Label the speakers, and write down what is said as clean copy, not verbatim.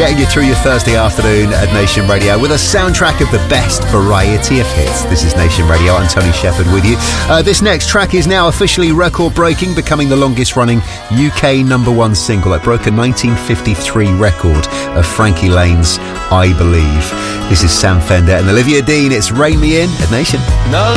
Speaker 1: getting you through your Thursday afternoon at Nation Radio with a soundtrack of the best variety of hits. This is Nation Radio. I'm Tony Shepherd with you. This next track is now officially record-breaking, becoming the longest-running UK #1 single. It broke a 1953 record of Frankie Lane's I Believe. This is Sam Fender and Olivia Dean. It's Rain Me In at Nation.
Speaker 2: Now